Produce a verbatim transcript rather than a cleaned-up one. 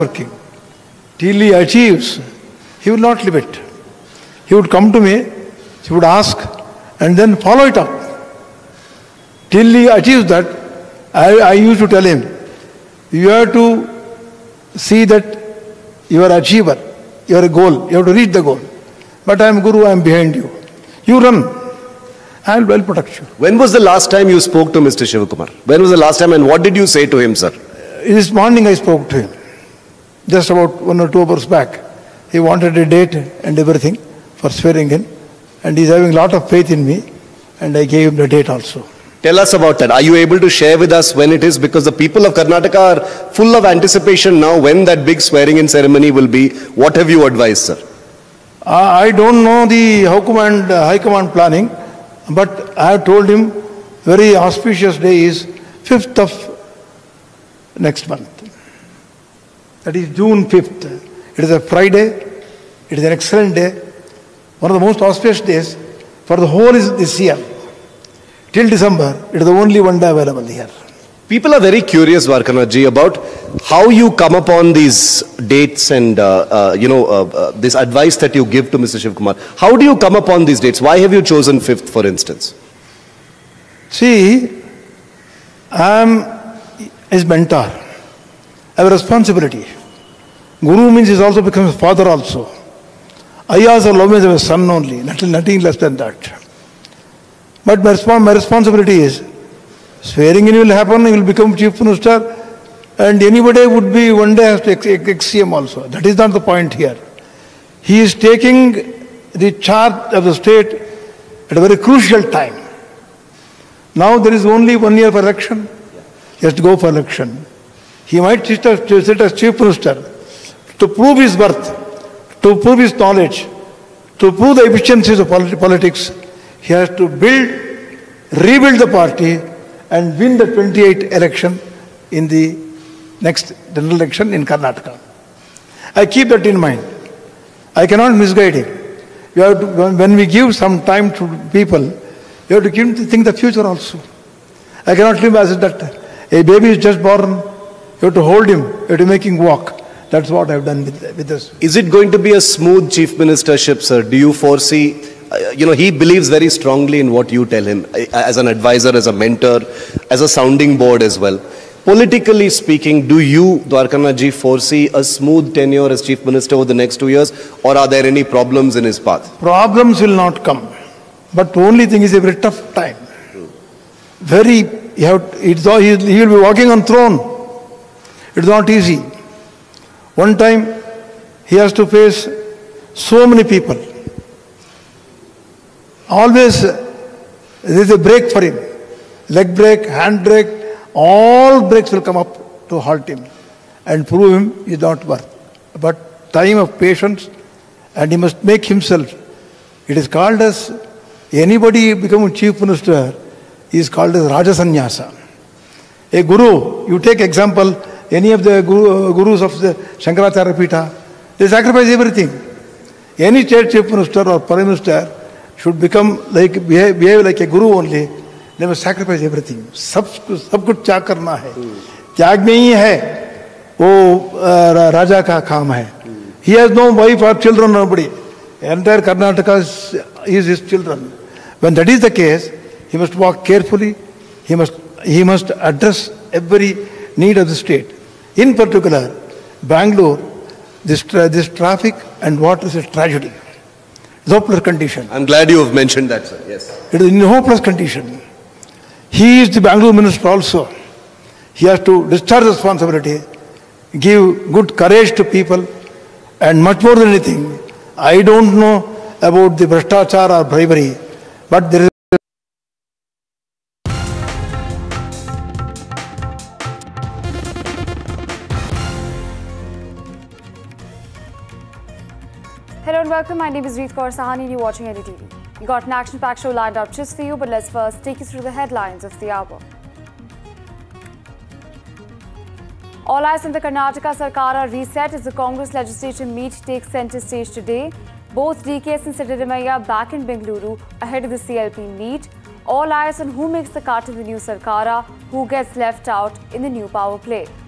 working. Till he achieves, he will not leave it. He would come to me, he would ask, and then follow it up. Till he achieves that, I, I used to tell him, you have to see that you are an achiever, you are a goal, you have to reach the goal. But I am Guru, I am behind you. You run, I will well protect you. When was the last time you spoke to Mister Shivakumar? When was the last time and what did you say to him, sir? This morning I spoke to him, just about one or two hours back. He wanted a date and everything for swearing in, and he is having a lot of faith in me, and I gave him the date also. Tell us about that. Are you able to share with us when it is? Because the people of Karnataka are full of anticipation now when that big swearing-in ceremony will be. What have you advised, sir? Uh, I don't know the High Command, uh, High Command planning, but I have told him very auspicious day is fifth of next month. That is June fifth. It is a Friday. It is an excellent day. One of the most auspicious days for the whole is this year. Till December, it is the only one day available here. People are very curious, Dwarkanath-ji, about how you come upon these dates and, uh, uh, you know, uh, uh, this advice that you give to Mister Shivakumar. How do you come upon these dates? Why have you chosen fifth, for instance? See, I am his mentor. I have a responsibility. Guru means he also becomes father also. I also love him as a son only, nothing, nothing less than that. But my, respons my responsibility is, swearing in will happen, he will become chief minister, and anybody would be one day has to ex ex C M also. That is not the point here. He is taking the charge of the state at a very crucial time. Now there is only one year for election. He has to go for election. He might sit as, sit as chief minister to prove his worth, to prove his knowledge, to prove the efficiencies of polit politics. He has to build, rebuild the party and win the twenty-eighth election in the next general election in Karnataka. I keep that in mind. I cannot misguide him. You have to, when we give some time to people, you have to give him to think the future also. I cannot leave as that a baby is just born, you have to hold him, you have to make him walk. That's what I have done with, with this. Is it going to be a smooth chief ministership, sir? Do you foresee... Uh, you know, he believes very strongly in what you tell him, uh, as an advisor, as a mentor, as a sounding board as well. Politically speaking, do you, Dwarkanath-ji, foresee a smooth tenure as chief minister over the next two years, or are there any problems in his path? Problems will not come, but the only thing is a very tough time. Very, you have, it's all, he will be walking on throne. It's not easy. One time, he has to face so many people. Always there is a break for him. Leg break, hand break, all breaks will come up to halt him and prove him he is not worth. But time of patience, and he must make himself. It is called as, anybody becoming chief minister is called as Raja Sannyasa. A guru, you take example, any of the guru, gurus of the Shankaracharya Pitha, they sacrifice everything. Any state chief minister or prime minister should become like, behave, behave like a guru only. They must sacrifice everything. सब सब कुछ त्याग करना है. त्याग में ही है वो राजा का काम है. He has no wife or children, nobody. Entire Karnataka is his children. When that is the case, he must walk carefully. He must he must address every need of the state. In particular, Bangalore, this tra this traffic and water is a tragedy. Hopeless condition. I'm glad you have mentioned that, sir. Yes. It is in a hopeless condition. He is the Bangalore minister also. He has to discharge responsibility, give good courage to people, and much more than anything, I don't know about the Bhrishtachar or bribery, but there is Hello and welcome. My name is Reet Kaur Sahani and you're watching N D T V. We got an action-packed show lined up just for you, but let's first take you through the headlines of the hour. All eyes on the Karnataka Sarkar reset as the Congress legislature meet takes centre stage today. Both D K S and Siddaramaiah back in Bengaluru ahead of the C L P meet. All eyes on who makes the cut in the new Sarkara, who gets left out in the new power play.